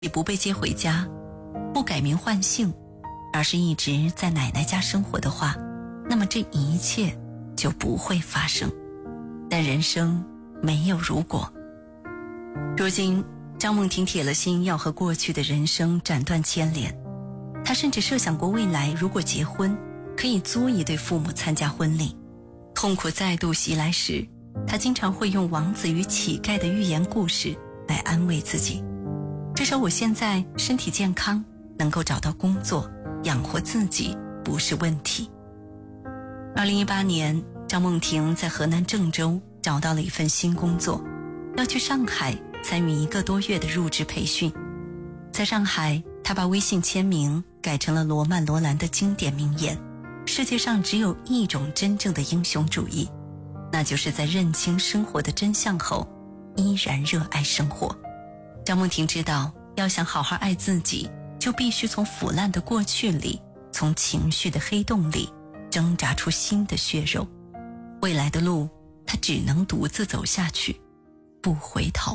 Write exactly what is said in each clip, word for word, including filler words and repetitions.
你不被接回家，不改名换姓，而是一直在奶奶家生活的话，那么这一切就不会发生。但人生没有如果。如今张梦婷铁了心要和过去的人生斩断牵连，她甚至设想过未来如果结婚，可以租一对父母参加婚礼。痛苦再度袭来时，她经常会用王子与乞丐的寓言故事来安慰自己，至少我现在身体健康，能够找到工作养活自己不是问题。二零一八年，张梦婷在河南郑州找到了一份新工作，要去上海参与一个多月的入职培训。在上海，她把微信签名改成了罗曼罗兰的经典名言：世界上只有一种真正的英雄主义，那就是在认清生活的真相后依然热爱生活。张梦婷知道，要想好好爱自己，就必须从腐烂的过去里，从情绪的黑洞里挣扎出新的血肉。未来的路，她只能独自走下去，不回头。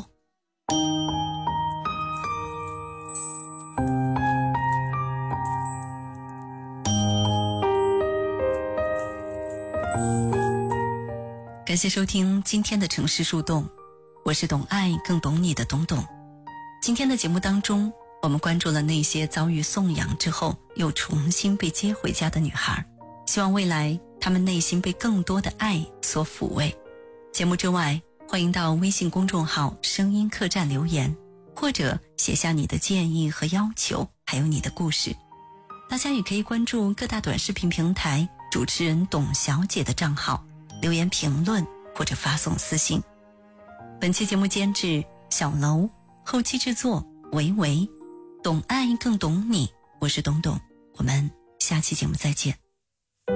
感谢收听今天的城市树洞，我是懂爱更懂你的懂懂。今天的节目当中，我们关注了那些遭遇送养之后又重新被接回家的女孩，希望未来她们内心被更多的爱所抚慰。节目之外，欢迎到微信公众号声音客栈留言，或者写下你的建议和要求，还有你的故事。大家也可以关注各大短视频平台主持人董小姐的账号，留言评论或者发送私信。本期节目监制小楼，后期制作维维，懂爱更懂你，我是董董，我们下期节目再见。